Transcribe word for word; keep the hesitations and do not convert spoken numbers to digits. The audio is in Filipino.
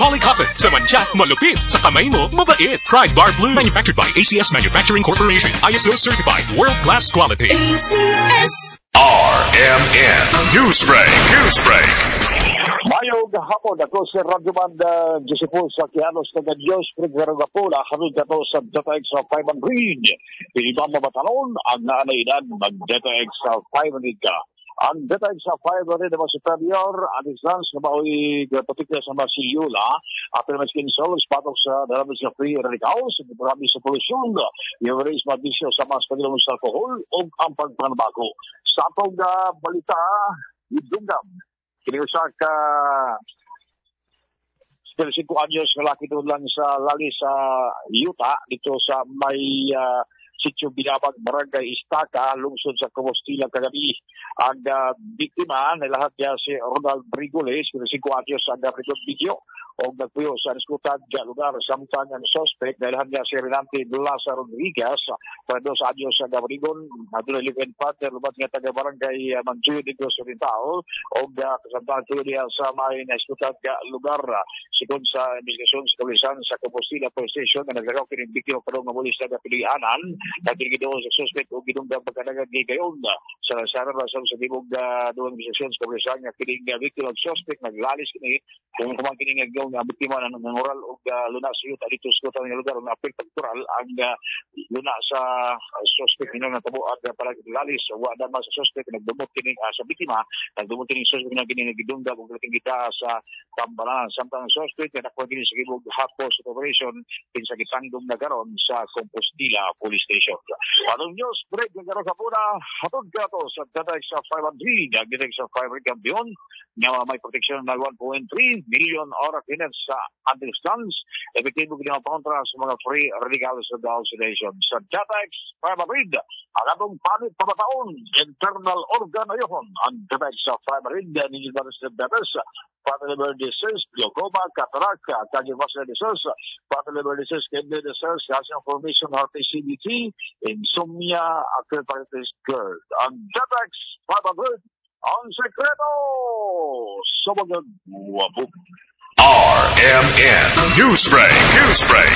Polycotton. Sa mancha, malupit. Sa kamay mo, mabait. Try Bar Blue. Manufactured by A C S Manufacturing Corporation. I S O certified. World-class quality. A C S. R M N Newsbreak. Newsbreak. Mayong hapon ako si Radyo Banda Joseph Sakianos taga Diyos Prigverogapula hanod nato sa Data X five hundred. Pinibang mabatanon ang naanainan mag-Data X five hundred ka. Ang Data X five hundred na superior at distance na mao'y patikla sa mga siyula at ang skin cells patok sa darami sa free radicals at marami sa pollution yung race mabisyo sa mas pagilong sa alcohol o ang pagpanabago. Sa atong uh, balita, idunggam kiniusa ka thirty-five anyos na laki doon lang sa lali sa Utah dito sa may uh, sitio Binabag, Barangay Istaka, lungsod sa Compostela kagabi. Ang uh, biktima na lahat niya si Ronald Brigoles, thirty-five anyos ang record video o nagpuyo sa diskutad sa lugar samtang ang suspect na lahat niya si Renante Blas Rodriguez, thirty-two anyos ang Brigon, madulay live partner, lumat nga taga Barangay uh, Manjuyo dito sa Oriental o uh, kasamtang tuyo niya sa may diskutad sa lugar uh, sikon sa investigasyon sa kapulisan sa Compostela Police Station na naglagaw kining biktima pero nga mulis na pilihanan at pinigidoo sa suspect o ginunggang pagkanagang gigayon sa nasaran rasam sa dibog uh, doon investigasyon sa kapulisan nga kining uh, victim of suspect naglalis kini kung kumang kining nagaw nga biktima na nangoral o uh, luna sa yuta dito sa kutang nga lugar na apel pagtural ang uh, luna sa uh, suspect nino natabo at uh, parang lalis wa daman sa suspect nagdumot kining uh, sa biktima nagdumot kining suspect na kining nagidunggang o kining kita sa tambalan samtang suspect na nakuha kining sa gibog hot post operation kinsa gitangdong na garon sa Compostela Police Station. Anong news break ng garo sa puna hatod ka to sa Data X five hundred ang Data X five hundred kampiyon nga may protection na one point three million ora pinag sa understands epektibo kini ang kontra sa mga free radicals sa oxidation sa Data X five hundred ang atong panit pamataon internal organ ayon ang Data X five hundred ninyo ba sa Data Fatty liver disease, glaucoma, cataract, cardiovascular disease, fatty liver disease, kidney disease, calcium formation, heart C V T, insomnia, acute pancreatitis GERD. Ang Data X five hundred, ang sekreto sa mga wabog. R M N Newsbreak. Newsbreak.